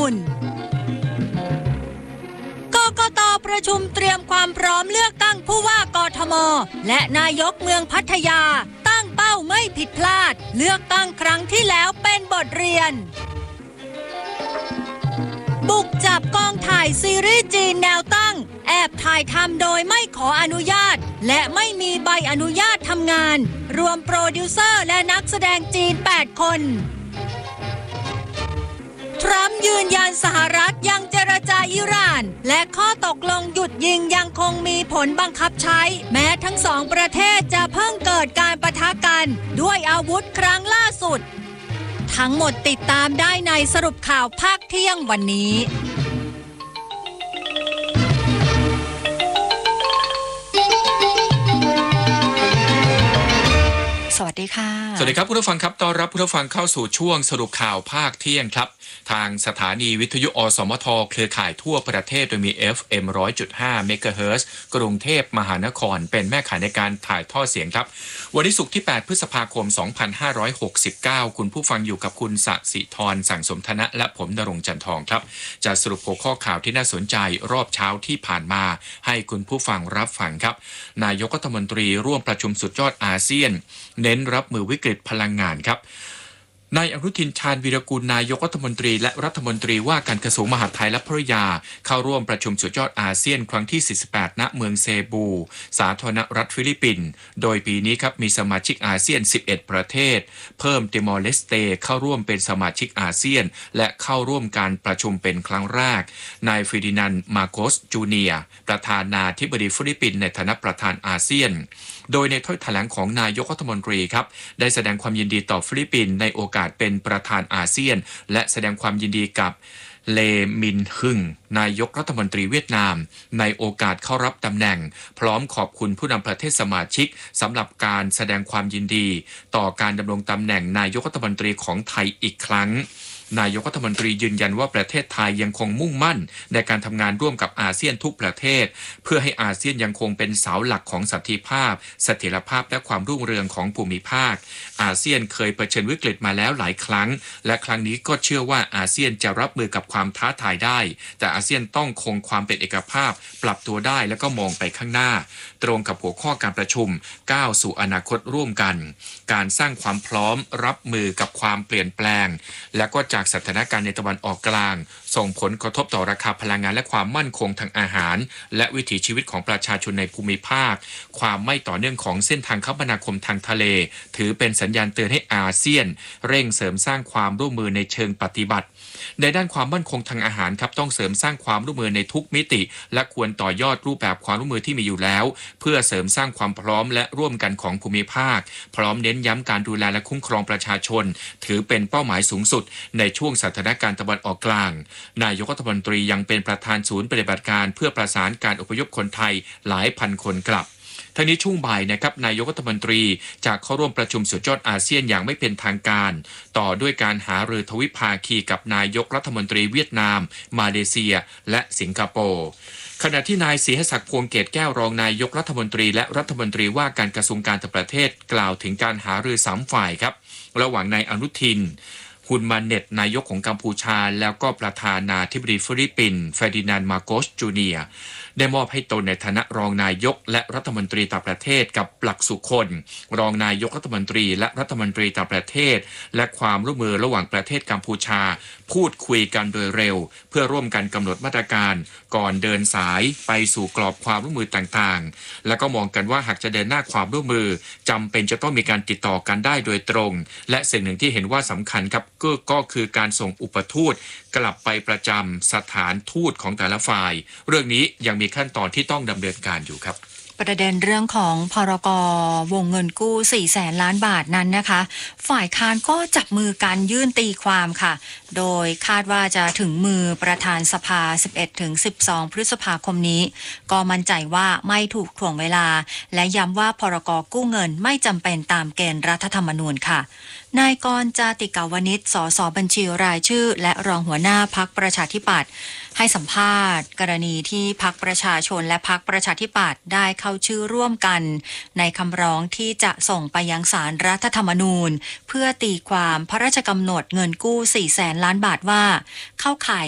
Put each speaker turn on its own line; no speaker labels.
ญกกต.ประชุมเตรียมความพร้อมเลือกตั้งผู้ว่ากทม.และนายกเมืองพัทยาตั้งเป้าไม่ผิดพลาดเลือกตั้งครั้งที่แล้วเป็นบทเรียนบุกจับกองถ่ายซีรีส์จีนแนวตั้งแอบถ่ายทำโดยไม่ขออนุญาตและไม่มีใบอนุญาตทำงานรวมโปรดิวเซอร์และนักแสดงจีน8คนทรัมป์ยืนยันสหรัฐยังเจรจาอิหร่านและข้อตกลงหยุดยิงยังคงมีผลบังคับใช้แม้ทั้งสองประเทศจะเพิ่งเกิดการปะทะกันด้วยอาวุธครั้งล่าสุดทั้งหมดติดตามได้ในสรุปข่าวภาคเที่ยงวันนี้สวัสดีค่ะ
สวัสดีครับผู้ฟังครับต้อนรับผู้ฟังเข้าสู่ช่วงสรุปข่าวภาคเที่ยงครับทางสถานีวิทยุอสมทเครือข่ายทั่วประเทศโดยมี FM 100.5 เมกะเฮิรตซ์กรุงเทพมหานครเป็นแม่ข่ายในการถ่ายทอดเสียงครับวันนี้ศุกร์ที่8พฤษภาคม2569คุณผู้ฟังอยู่กับคุณสศิธรสั่งสมธนะและผมณรงค์จันทองครับจะสรุปหัวข้อข่าวที่น่าสนใจรอบเช้าที่ผ่านมาให้คุณผู้ฟังรับฟังครับนายกรัฐมนตรีร่วมประชุมสุดยอดอาเซียนเน้นรับมือวิกฤตพลังงานครับนายอนุทินชาญวีรกูลนายกรัฐมนตรีและรัฐมนตรีว่าการกระทรวงมหาดไทยและภริยาเข้าร่วมประชุมสุดยอดอาเซียนครั้งที่48ณเมืองเซบูสาธารณรัฐฟิลิปปินส์โดยปีนี้ครับมีสมาชิกอาเซียน11ประเทศเพิ่มติมอร์เลสเตเข้าร่วมเป็นสมาชิกอาเซียนและเข้าร่วมการประชุมเป็นครั้งแรกนายฟิดินันด์มาโกสจูเนียร์ประธานาธิบดีฟิลิปปินส์ในฐานะประธานอาเซียนโดยในถ้อยแถลงของนายกรัฐมนตรีครับได้แสดงความยินดีต่อฟิลิปปินส์ในโอกาสเป็นประธานอาเซียนและแสดงความยินดีกับเลมินฮึงนายกรัฐมนตรีเวียดนามในโอกาสเข้ารับตำแหน่งพร้อมขอบคุณผู้นำประเทศสมาชิกสำหรับการแสดงความยินดีต่อการดำรงตำแหน่งนายกรัฐมนตรีของไทยอีกครั้งนายกรัฐมนตรียืนยันว่าประเทศไทยยังคงมุ่งมั่นในการทำงานร่วมกับอาเซียนทุกประเทศเพื่อให้อาเซียนยังคงเป็นเสาหลักของสันติภาพเสถียรภาพและความรุ่งเรืองของภูมิภาคอาเซียนเคยเผชิญวิกฤตมาแล้วหลายครั้งและครั้งนี้ก็เชื่อว่าอาเซียนจะรับมือกับความท้าทายได้แต่อาเซียนต้องคงความเป็นเอกภาพปรับตัวได้และก็มองไปข้างหน้าตรงกับหัวข้อการประชุมก้าวสู่อนาคตร่วมกันการสร้างความพร้อมรับมือกับความเปลี่ยนแปลงและก็จากสถานการณ์ในตะวันออกกลางส่งผลกระทบต่อราคาพลังงานและความมั่นคงทางอาหารและวิถีชีวิตของประชาชนในภูมิภาคความไม่ต่อเนื่องของเส้นทางคมนาคมทางทะเลถือเป็นสัญญาณเตือนให้อาเซียนเร่งเสริมสร้างความร่วมมือในเชิงปฏิบัติในด้านความมั่นคงทางอาหารครับต้องเสริมสร้างความร่วมมือในทุกมิติและควรต่อยอดรูปแบบความร่วมมือที่มีอยู่แล้วเพื่อเสริมสร้างความพร้อมและร่วมกันของภูมิภาคพร้อมเน้นย้ำการดูแลและคุ้มครองประชาชนถือเป็นเป้าหมายสูงสุดในช่วงสถานการณ์ตะวันออกกลางนายกรัฐมนตรียังเป็นประธานศูนย์ปฏิบัติการเพื่อประสานการอพยพคนไทยหลายพันคนกลับทั้งนี้ช่วงบ่ายนะครับนายกรัฐมนตรีจะเข้าร่วมประชุมสุดยอดอาเซียนอย่างไม่เป็นทางการต่อด้วยการหารือทวิภาคีกับนายกรัฐมนตรีเวียดนามมาเลเซียและสิงคโปร์ขณะที่นายศรีหศักดิ์พวงเกตแก้วรองนายกรัฐมนตรีและรัฐมนตรีว่าการกระทรวงการต่างประเทศกล่าวถึงการหารือ3ฝ่ายครับระหว่างนายอนุทินฮุนมาเน็ตนายกของกัมพูชาแล้วก็ประธานาธิบดีฟิลิปปินส์เฟร์ดินานด์มาโกสจูเนียร์ได้มอบให้ตนในฐานะรองนายกและรัฐมนตรีต่างประเทศกับปลักสุคนรองนายกรัฐมนตรีและรัฐมนตรีต่างประเทศและความร่วมมือระหว่างประเทศกัมพูชาพูดคุยกันโดยเร็วเพื่อร่วมกันกำหนดมาตรการก่อนเดินสายไปสู่กรอบความร่วมมือต่างๆและก็มองกันว่าหากจะเดินหน้าความร่วมมือจำเป็นจะต้องมีการติดต่อกันได้โดยตรงและสิ่งหนึ่งที่เห็นว่าสำคัญครับก็คือการส่งอุปทูตกลับไปประจำสถานทูตของแต่ละฝ่ายเรื่องนี้ยังมีขั้นตอนที่ต้องดำเนินการอยู่ครับ
ประเด็นเรื่องของพรก.วงเงินกู้ 400,000 ล้านบาทนั้นนะคะฝ่ายค้านก็จับมือการยื่นตีความค่ะโดยคาดว่าจะถึงมือประธานสภา 11-12 พฤษภาคมนี้ก็มั่นใจว่าไม่ถูกถ่วงเวลาและย้ำว่าพรก.กู้เงินไม่จำเป็นตามเกณฑ์รัฐธรรมนูญค่ะนายกรณ์ จาติกาวนิช สสบัญชีรายชื่อและรองหัวหน้าพรรคประชาธิปัตย์ให้สัมภาษณ์กรณีที่พรรคประชาชนและพรรคประชาธิปัตย์ได้เข้าชื่อร่วมกันในคำร้องที่จะส่งไปยังศาลรัฐธรรมนูญเพื่อตีความพระราชกำหนดเงินกู้ 400,000 ล้านบาทว่าเข้าข่าย